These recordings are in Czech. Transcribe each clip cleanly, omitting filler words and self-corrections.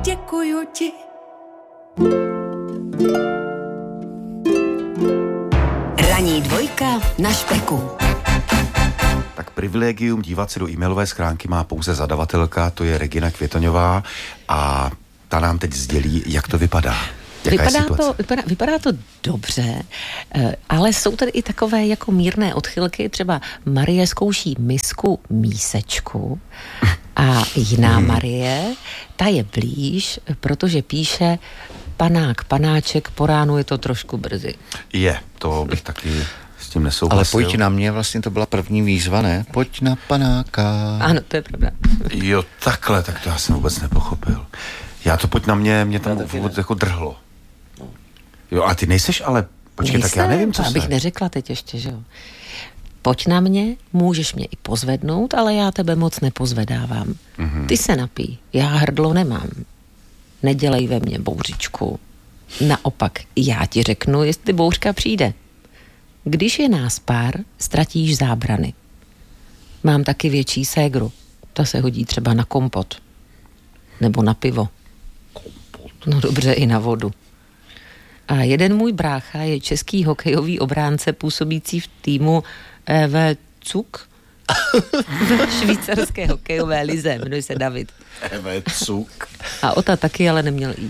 děkuju ti. Ranní dvojka na Špeku. Tak privilegium dívat se do e-mailové schránky má pouze zadavatelka, to je Regina Květoňová a ta nám teď sdělí, jak to vypadá. Vypadá to dobře, ale jsou tady i takové jako mírné odchylky. Třeba Marie zkouší misku mísečku a jiná Marie, ta je blíž, protože píše panák, panáček, po ránu je to trošku brzy. To bych taky s tím nesouhlasil. Ale pojď na mě, vlastně to byla první výzva, ne? Pojď na panáka. Ano, to je pravda. Jo, takhle, tak to já jsem vůbec nepochopil. Já to pojď na mě tam vůbec jako drhlo. Jo, a ty nejseš, ale počkej, tak já nevím, co se. Abych neřekla teď ještě, že jo. Pojď na mě, můžeš mě i pozvednout, ale já tebe moc nepozvedávám. Mm-hmm. Ty se napij, já hrdlo nemám. Nedělej ve mně bouřičku. Naopak, já ti řeknu, jestli bouřka přijde. Když je nás pár, ztratíš zábrany. Mám taky větší ségru. Ta se hodí třeba na kompot. Nebo na pivo. No dobře, i na vodu. A jeden můj brácha je český hokejový obránce působící v týmu EV Cuk ve švýcarské hokejové lize. Jmenuje se David. EV Cuk. A Ota taky, ale neměl jí.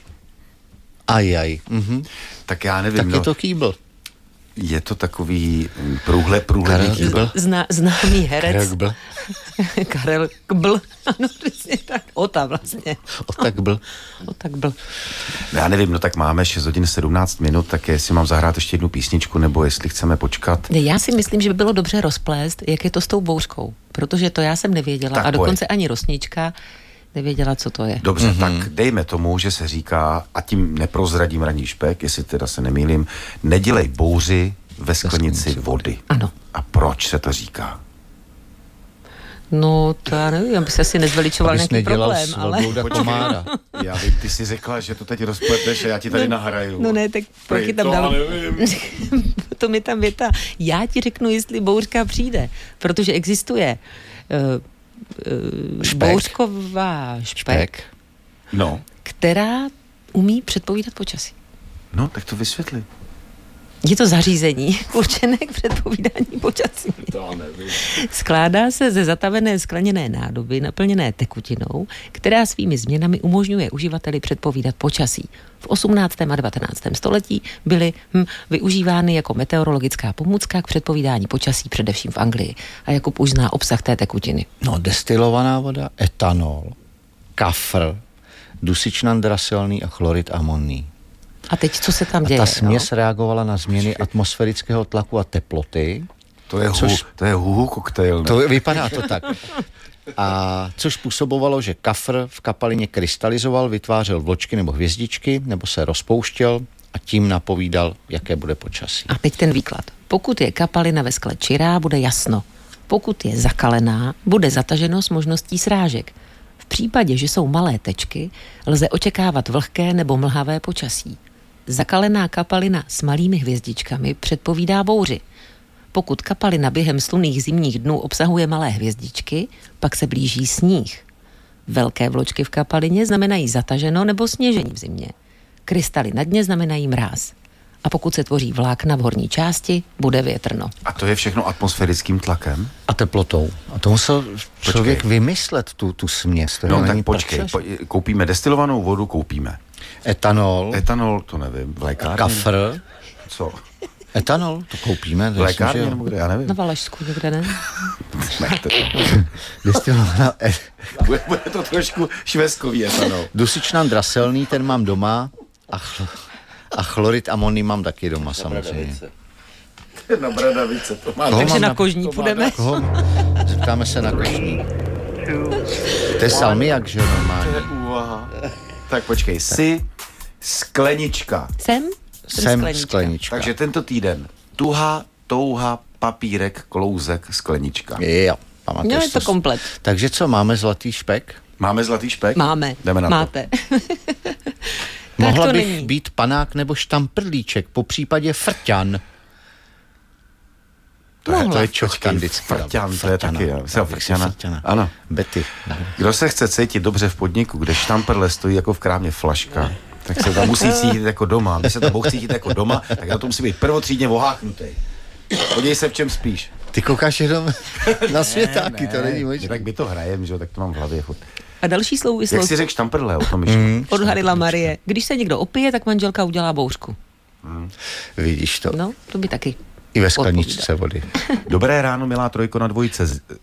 Mhm. Tak já nevím. Tak je to Kýbl. Je to takový průhledný Kýbl. Známý herec. Karel Kbl. Ano, přesně tak. Ota vlastně. Ota Kbl. Já nevím, tak máme 6 hodin 17 minut, tak jestli mám zahrát ještě jednu písničku, nebo jestli chceme počkat. Já si myslím, že by bylo dobře rozplést, jak je to s tou bouřkou, protože to já jsem nevěděla tak a dokonce ani Rosnička nevěděla, co to je. Dobře, tak dejme tomu, že se říká, a tím neprozradím Ranní špek, jestli teda se nemýlím, nedělej bouři ve sklenici vody. Ano. A proč se to říká? No, to já nevím, aby se asi nezveličoval nějaký problém, ale... Já vím, ty jsi řekla, že to teď rozpleteš a já ti tady nahraju. No ne, tak taky tam dám... To mi tam věta. Já ti řeknu, jestli bouřka přijde, protože existuje bouřková špek, no, která umí předpovídat počasí. No, tak to vysvětli. Je to zařízení určené k předpovídání počasí. To nevím. Skládá se ze zatavené skleněné nádoby naplněné tekutinou, která svými změnami umožňuje uživateli předpovídat počasí. V 18. a 19. století byly využívány jako meteorologická pomůcka k předpovídání počasí především v Anglii. A Jakub už zná obsah té tekutiny. No, destilovaná voda, etanol, kafr, dusičnan draselný a chlorid amonný. A teď, co se tam děje? A ta směs reagovala na změny atmosférického tlaku a teploty. To je huhu koktejl. To vypadá to tak. A což způsobovalo, že kafr v kapalině krystalizoval, vytvářel vločky nebo hvězdičky, nebo se rozpouštěl a tím napovídal, jaké bude počasí. A teď ten výklad. Pokud je kapalina ve skle čirá, bude jasno. Pokud je zakalená, bude zataženo s možností srážek. V případě, že jsou malé tečky, lze očekávat vlhké nebo mlhavé počasí. Zakalená kapalina s malými hvězdičkami předpovídá bouři. Pokud kapalina během slunných zimních dnů obsahuje malé hvězdičky, pak se blíží sníh. Velké vločky v kapalině znamenají zataženo nebo sněžení v zimě. Krystaly na dně znamenají mráz. A pokud se tvoří vlákna v horní části, bude větrno. A to je všechno atmosférickým tlakem? A teplotou. A to musel člověk vymyslet, tu směs. No tak počkej, koupíme destilovanou vodu, koupíme. Etanol, to nevím. V lékárně? Kafr. Co? Etanol, to koupíme. V lékárně nebo kde, já nevím. Na Valašsku někde, ne? Destilovaná... Bude to trošku švestkový etanol. Dusičnan draselný, ten mám doma a chlorid amonný mám taky doma samozřejmě. Na Bradavice to má. Takže na Kožní půjdeme. Zeptáme se na Kožní. To je salmiak, že normálně. To je úvaha. Tak počkej, sklenička. Jsem sklenička. Takže tento týden touha, papírek, klouzek, sklenička. Jo, pamatuješ. No, je to komplet. Takže co, máme zlatý špek? Máme zlatý špek? Máme. Jdeme na Máte. Mohla bych být panák nebo štamprlíček, po případě frťan. To je čochtan vždycky. Frťan, to je taky, Frťana. Ano. Betty. Kdo se chce cítit dobře v podniku, kde štamperle stojí jako v krámě flaška, tak se tam musí cítit jako doma. Když se tam mohl cítit jako doma, tak na to musí být prvotřídně oháknutý. Podívej se, v čem spíš. Ty koukáš jenom na světáky, to není možné. Tak my to hrajem, že jo, tak to mám v hlavě. A další souvislost. Jak si řekl štamperle, o tom myšlím. Odhalila Marie. Když se někdo opije, tak manželka udělá bouřku. Vidíš to. No, to by taky. I ve skleničce vody. Dobré ráno, milá trojko na dvojce.